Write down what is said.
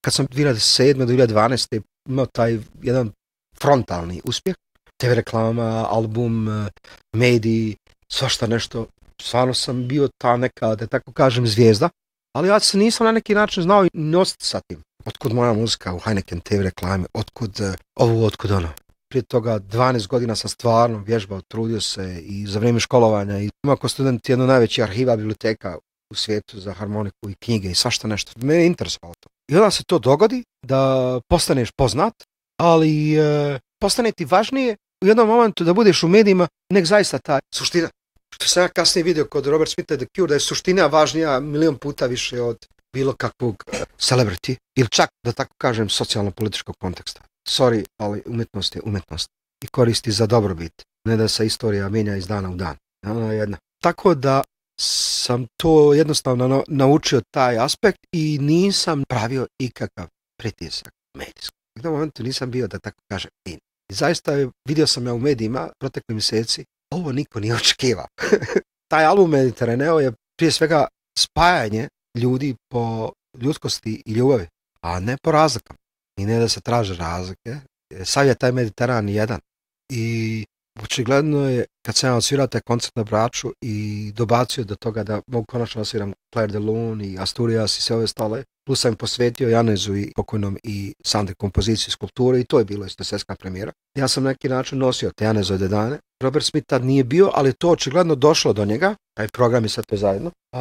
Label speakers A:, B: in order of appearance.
A: kad sam 2007. do 2012. imao taj jedan frontalni uspjeh, TV reklama, album, mediji, svašta nešto, stvarno sam bio ta neka, da tako kažem, zvijezda, ali ja se nisam na neki način znao nositi sa tim. Otkud moja muzika u Heineken TV reklame, otkud ovo, otkud ono. Prije toga 12 godina sam stvarno vježbao, trudio se i za vrijeme školovanja i imao kao student jednu najveći arhiva biblioteka u svijetu za harmoniku i knjige i svašta nešto. Mene je interesovalo to. I onda se to dogodi da postaneš poznat, ali postane ti važnije u jednom momentu da budeš u medijima nek zaista ta suština. Što sam ja kasnije vidio kod Robert Smitha The Cure da je suština važnija milion puta više od bilo kakvog celebrity ili čak, da tako kažem, socijalno-političkog konteksta. Sorry, ali umjetnost je umjetnost i koristi za dobrobit, ne da se istorija mijenja iz dana u dan. Ona je jedna. Tako da sam to jednostavno naučio taj aspekt i nisam pravio ikakav pritisak medijski. U jednom momentu nisam bio, da tako kažem, in. I zaista vidio sam ja u medijima protekli mjeseci, ovo niko nije očekivao. Taj album Mediteraneo je prije svega spajanje ljudi po ljudskosti i ljubavi, a ne po razlikama. I ne da se traže razlike. Sav je taj Mediteran jedan. I očigledno je, kad sam ja odsvirao taj koncert na Braču i dobacio do toga da mogu konačno osviram Claire de Lune i Asturias i sve ove stale, plus sam posvetio Janezu i pokojnom i Sandri kompoziciji skulpture i to je bilo isto svjetska premijera. Ja sam na neki način nosio te Janezove dane. Robert Smith tad nije bio, ali to očigledno došlo do njega, taj program i sve to zajedno.